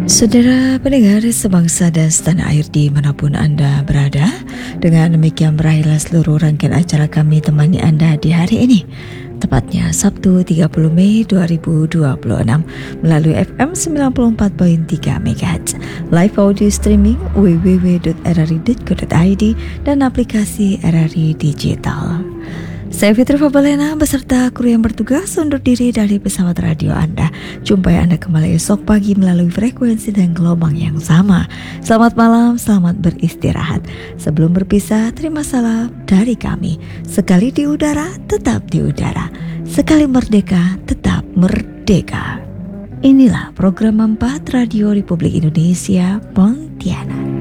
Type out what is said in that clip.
Saudara pendengar sebangsa dan setanah air dimanapun Anda berada, dengan demikian berakhirlah seluruh rangkaian acara kami temani Anda di hari ini. Tepatnya Sabtu 30 Mei 2026 melalui FM 94.3 MHz, live audio streaming www.rri.co.id dan aplikasi RRI Digital. Saya Fitri Fabalena beserta kru yang bertugas undur diri dari pesawat radio Anda. Jumpai Anda kembali esok pagi melalui frekuensi dan gelombang yang sama. Selamat malam, selamat beristirahat. Sebelum berpisah, terima salam dari kami. Sekali di udara, tetap di udara. Sekali merdeka, tetap merdeka. Inilah program 4 Radio Republik Indonesia Pontianak.